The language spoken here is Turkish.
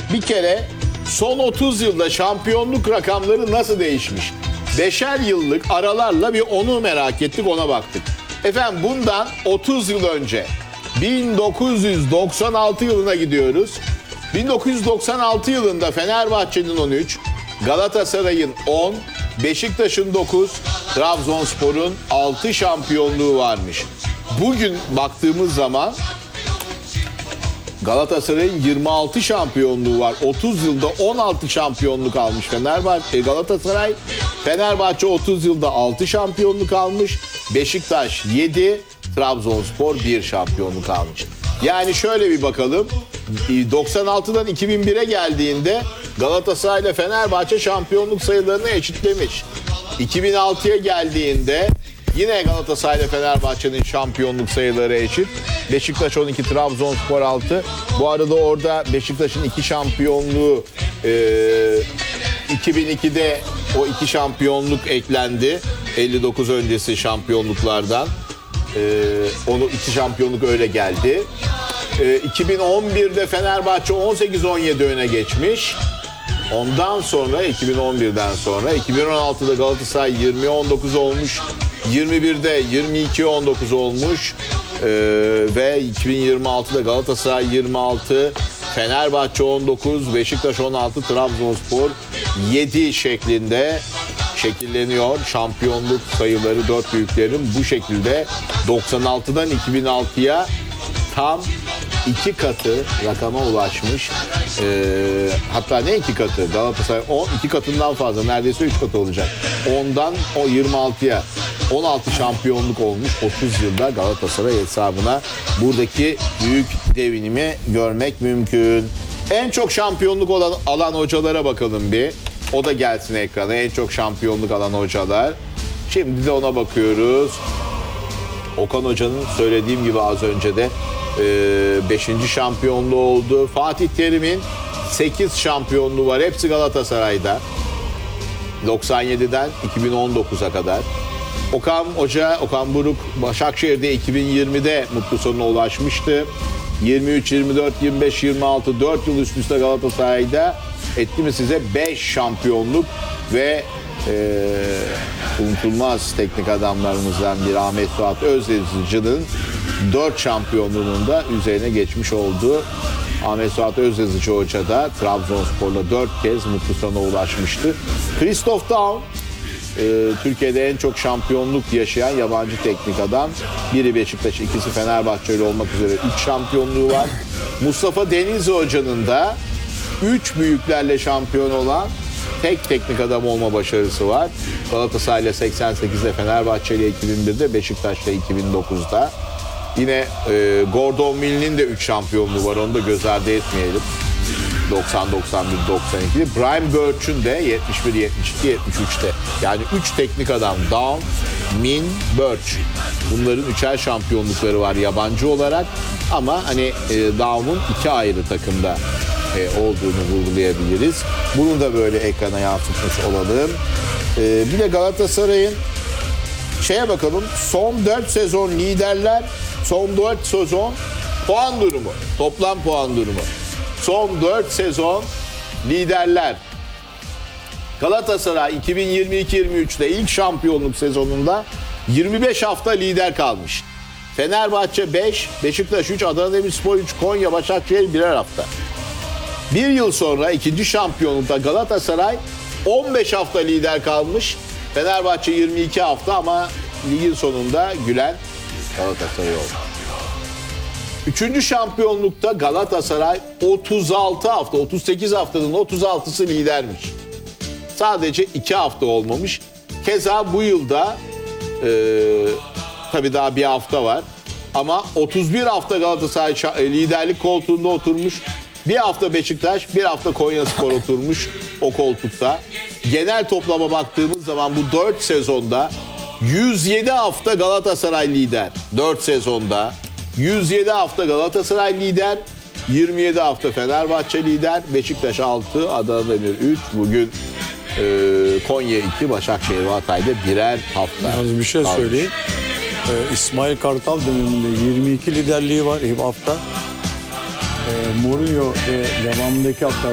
Bir kere son 30 yılda şampiyonluk rakamları nasıl değişmiş? 5'er yıllık aralarla bir onu merak ettik, ona baktık. Efendim bundan 30 yıl önce 1996 yılına gidiyoruz. 1996 yılında Fenerbahçe'nin 13, Galatasaray'ın 10, Beşiktaş'ın 9, Trabzonspor'un 6 şampiyonluğu varmış. Bugün baktığımız zaman Galatasaray'ın 26 şampiyonluğu var. 30 yılda 16 şampiyonluk almış Galatasaray. Fenerbahçe 30 yılda 6 şampiyonluk almış. Beşiktaş 7, Trabzonspor 1 şampiyonluk almış. Yani şöyle bir bakalım. 96'dan 2001'e geldiğinde Galatasaray ile Fenerbahçe şampiyonluk sayılarını eşitlemiş. 2006'ya geldiğinde yine Galatasaray ile Fenerbahçe'nin şampiyonluk sayıları eşit. Beşiktaş 12, Trabzonspor 6. Bu arada orada Beşiktaş'ın 2 şampiyonluğu 2002'de o 2 şampiyonluk eklendi. 59 öncesi şampiyonluklardan. Onu 2 şampiyonluk öyle geldi. 2011'de Fenerbahçe 18-17 öne geçmiş. Ondan sonra 2011'den sonra 2016'da Galatasaray 20-19 olmuş. 21'de 22-19 olmuş. Ve 2026'da Galatasaray 26, Fenerbahçe 19, Beşiktaş 16, Trabzonspor 7 şeklinde şekilleniyor. Şampiyonluk sayıları dört büyüklerin bu şekilde 96'dan 2006'ya tam 2 katı rakama ulaşmış. Hatta ne 2 katı? Galatasaray 2 katından fazla, neredeyse 3 katı olacak. 10'dan o 26'ya 16 şampiyonluk olmuş 30 yılda Galatasaray hesabına. Buradaki büyük devinimi görmek mümkün. En çok şampiyonluk alan hocalara bakalım bir. O da gelsin ekrana. En çok şampiyonluk alan hocalar. Şimdi de ona bakıyoruz. Okan Hoca'nın söylediğim gibi az önce de 5. şampiyonluğu oldu. Fatih Terim'in 8 şampiyonluğu var. Hepsi Galatasaray'da. 97'den 2019'a kadar. Okan Hoca, Okan Buruk Başakşehir'de 2020'de mutlu sonuna ulaşmıştı. 23, 24, 25, 26 4 yıl üst üste Galatasaray'da etti mi size 5 şampiyonluk ve unutulmaz teknik adamlarımızdan biri Ahmet Suat Özyazıcı'nın 4 şampiyonluğunun da üzerine geçmiş oldu. Ahmet Suat Özyazıcı Hoca da Trabzonspor'la 4 kez mutlu sona ulaşmıştı. Christoph Daum, Türkiye'de en çok şampiyonluk yaşayan yabancı teknik adam. Biri Beşiktaş, ikisi Fenerbahçeli olmak üzere 3 şampiyonluğu var. Mustafa Denizli Hoca'nın da 3 büyüklerle şampiyon olan tek teknik adam olma başarısı var. Galatasaray'la 88'de, Fenerbahçe'yle 2001'de, Beşiktaş'la 2009'da. Yine Gordon Mill'in de 3 şampiyonluğu var. Onu da göz ardı etmeyelim. 90, 91, 92'de. Brian Birch'ün de 71, 72, 73'te. Yani 3 teknik adam. Daum, Min, Birch. Bunların 3'er şampiyonlukları var yabancı olarak. Ama hani Daum'un 2 ayrı takımda olduğunu vurgulayabiliriz. Bunu da böyle ekrana yansıtmış olalım. Bir de Galatasaray'ın şeye bakalım. Son 4 sezon liderler, son 4 sezon puan durumu, toplam puan durumu. Son 4 sezon liderler. Galatasaray 2022-23'te ilk şampiyonluk sezonunda 25 hafta lider kalmış. Fenerbahçe 5, Beşiktaş 3, Adana Demirspor 3, Konya, Başakşehir birer hafta. Bir yıl sonra ikinci şampiyonlukta Galatasaray 15 hafta lider kalmış. Fenerbahçe 22 hafta ama ligin sonunda gülen Galatasaray oldu. Üçüncü şampiyonlukta Galatasaray 36 hafta, 38 haftanın 36'sı lidermiş. Sadece 2 hafta olmamış. Keza bu yılda tabii daha bir hafta var. Ama 31 hafta Galatasaray liderlik koltuğunda oturmuş. Bir hafta Beşiktaş, bir hafta Konyaspor oturmuş o koltukta. Genel toplama baktığımız zaman bu 4 sezonda 107 hafta Galatasaray lider. 4 sezonda 107 hafta Galatasaray lider, 27 hafta Fenerbahçe lider, Beşiktaş 6, Adana Demir 3, bugün Konya 2, Başakşehir ve Hatay'da birer hafta. Yalnız bir şey söyleyeyim. İsmail Kartal döneminde 22 liderliği var hafta. Mourinho ve devamındaki hafta